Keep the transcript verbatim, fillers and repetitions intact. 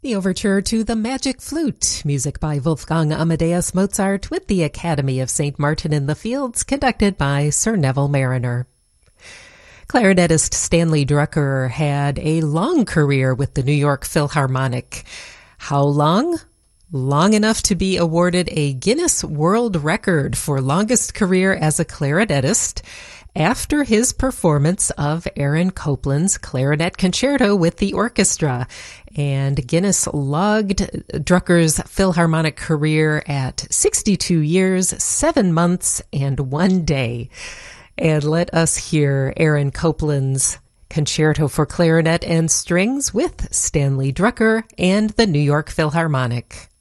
The overture to The Magic Flute, music by Wolfgang Amadeus Mozart with the Academy of Saint Martin in the Fields, conducted by Sir Neville Marriner. Clarinetist Stanley Drucker had a long career with the New York Philharmonic. How long? Long enough to be awarded a Guinness World Record for longest career as a clarinetist after his performance of Aaron Copland's Clarinet Concerto with the orchestra. And Guinness logged Drucker's Philharmonic career at sixty-two years, seven months, and one day. And let us hear Aaron Copland's Concerto for Clarinet and Strings with Stanley Drucker and the New York Philharmonic.